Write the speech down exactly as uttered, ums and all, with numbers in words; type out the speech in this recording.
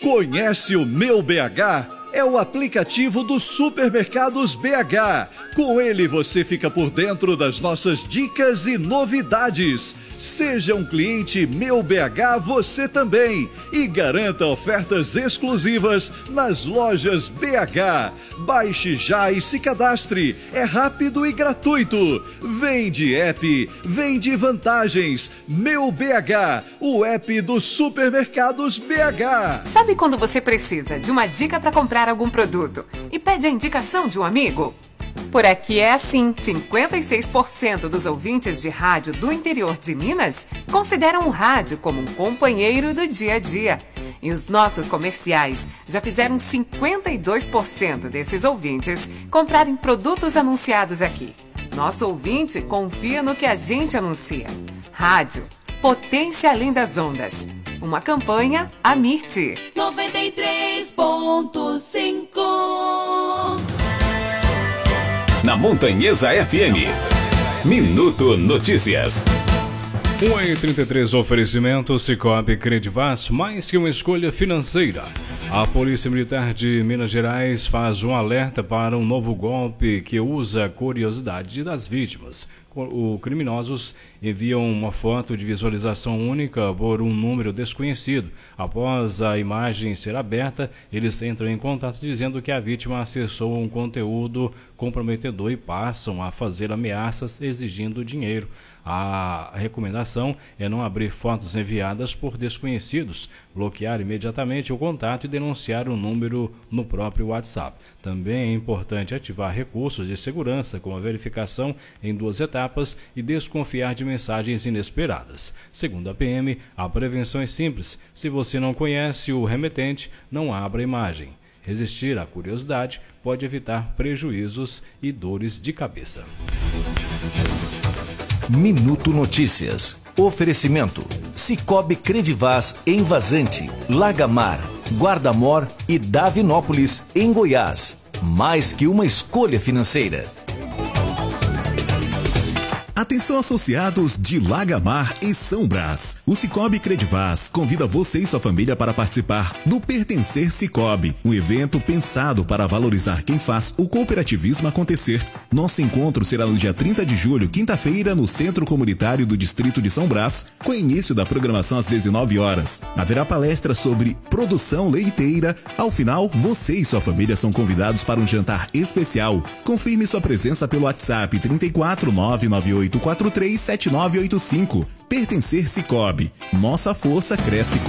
Conhece o Meu B H? É o aplicativo dos Supermercados B H. Com ele você fica por dentro das nossas dicas e novidades. Seja um cliente Meu B H você também e garanta ofertas exclusivas nas lojas B H. Baixe já e se cadastre. É rápido e gratuito. Vem de app, vem de vantagens. Meu B H, o app dos Supermercados B H. Sabe quando você precisa de uma dica para comprar algum produto e pede a indicação de um amigo? Por aqui é assim. cinquenta e seis por cento dos ouvintes de rádio do interior de Minas consideram o rádio como um companheiro do dia a dia. E os nossos comerciais já fizeram cinquenta e dois por cento desses ouvintes comprarem produtos anunciados aqui. Nosso ouvinte confia no que a gente anuncia. Rádio, potência além das ondas. Uma campanha Amirte. noventa e três ponto cinco. Na Montanhesa F M. Minuto Notícias. um e trinta e três, oferecimento Sicoob Credivas, mais que uma escolha financeira. A Polícia Militar de Minas Gerais faz um alerta para um novo golpe que usa a curiosidade das vítimas. Os criminosos enviam uma foto de visualização única por um número desconhecido. Após a imagem ser aberta, eles entram em contato dizendo que a vítima acessou um conteúdo comprometedor e passam a fazer ameaças exigindo dinheiro. A recomendação é não abrir fotos enviadas por desconhecidos, bloquear imediatamente o contato e denunciar o número no próprio WhatsApp. Também é importante ativar recursos de segurança, como a verificação em duas etapas e desconfiar de mensagens inesperadas. Segundo a P M, a prevenção é simples. Se você não conhece o remetente, não abra a imagem. Resistir à curiosidade pode evitar prejuízos e dores de cabeça. Minuto Notícias. Oferecimento: Sicoob Credivas em Vazante, Lagamar, Guardamor e Davinópolis, em Goiás. Mais que uma escolha financeira. Atenção associados de Lagamar e São Brás. O Sicoob Credivas convida você e sua família para participar do Pertencer Sicoob, um evento pensado para valorizar quem faz o cooperativismo acontecer. Nosso encontro será no dia trinta de julho, quinta-feira, no Centro Comunitário do Distrito de São Brás, com início da programação às dezenove horas. Haverá palestra sobre produção leiteira. Ao final, você e sua família são convidados para um jantar especial. Confirme sua presença pelo WhatsApp trinta e quatro, nove nove oito quatro três, sete nove oito cinco. Pertencer Sicoob. Nossa força cresce com